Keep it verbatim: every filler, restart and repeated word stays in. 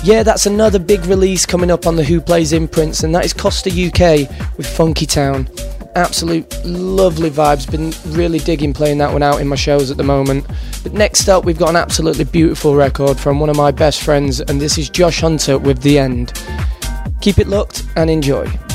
Yeah, that's another big release coming up on the Who Plays imprints, and that is Costa U K with Funky Town. Absolute lovely vibes. Been really digging playing that one out in my shows at the moment. But next up, we've got an absolutely beautiful record from one of my best friends, and this is Josh Hunter with The End. Keep it locked and enjoy.